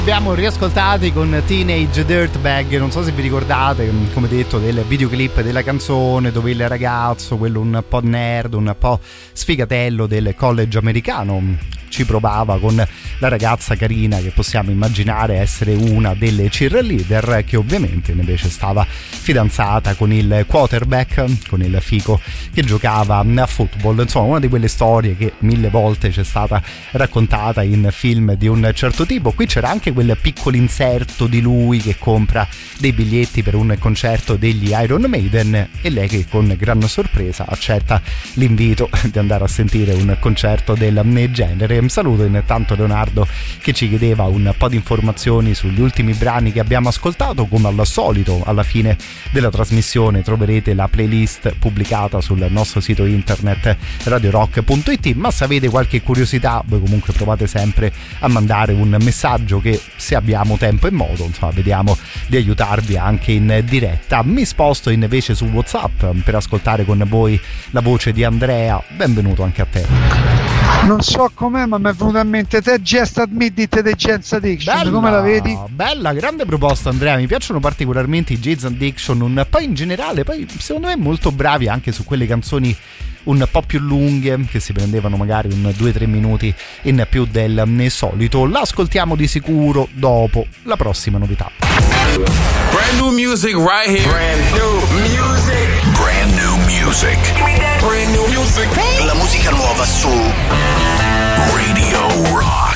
Abbiamo riascoltati con Teenage Dirtbag, non so se vi ricordate, come detto, del videoclip della canzone dove il ragazzo, quello un po' nerd, un po' sfigatello del college americano, ci provava con la ragazza carina che possiamo immaginare essere una delle cheerleader, che ovviamente invece stava fidanzata con il quarterback, con il fico che giocava a football. Insomma, una di quelle storie che 1000 volte c'è stata raccontata in film di un certo tipo. Qui c'era anche quel piccolo inserto di lui che compra dei biglietti per un concerto degli Iron Maiden e lei che con gran sorpresa accetta l'invito di andare a sentire un concerto del genere. Saluto intanto Leonardo che ci chiedeva un po' di informazioni sugli ultimi brani che abbiamo ascoltato. Come al solito, alla fine della trasmissione troverete la playlist pubblicata sul nostro sito internet radiorock.it, ma se avete qualche curiosità voi comunque provate sempre a mandare un messaggio che, se abbiamo tempo e modo, insomma, vediamo di aiutarvi anche in diretta. Mi sposto invece su WhatsApp per ascoltare con voi la voce di Andrea. Benvenuto anche a te. Non so com'è, ma mi è venuta in mente te Just Admit It dei Jane's Addiction. Bella, come la vedi? Bella, grande proposta Andrea, mi piacciono particolarmente i Jane's Addiction, poi in generale, poi secondo me molto bravi anche su quelle canzoni un po' più lunghe che si prendevano magari un 2-3 minuti in più del solito. L'ascoltiamo di sicuro dopo la prossima novità. Brand new music right here. Brand new music. Brand new music. Brand new music. La musica nuova su Radio Rock.